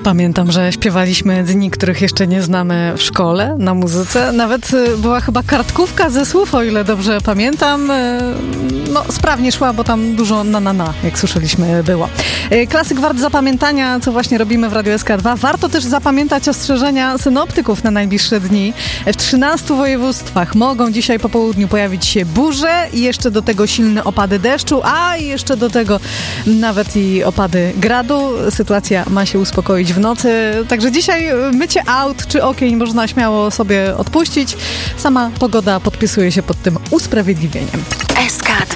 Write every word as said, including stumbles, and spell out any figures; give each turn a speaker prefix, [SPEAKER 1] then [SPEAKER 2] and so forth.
[SPEAKER 1] Pamiętam, że śpiewaliśmy dni, których jeszcze nie znamy w szkole, na muzyce. Nawet była chyba kartkówka ze słów, o ile dobrze pamiętam. No, sprawnie szła, bo tam dużo na na na, jak słyszeliśmy, było. Klasyk wart zapamiętania, co właśnie robimy w Radiu S K dwa. Warto też zapamiętać ostrzeżenia synoptyków na najbliższe dni. W trzynastu województwach mogą dzisiaj po południu pojawić się burze i jeszcze do tego silne opady deszczu, a jeszcze do tego nawet i opady gradu. Sytuacja ma się uspokoić w nocy. Także dzisiaj mycie aut czy okien można śmiało sobie odpuścić. Sama pogoda podpisuje się pod tym usprawiedliwieniem.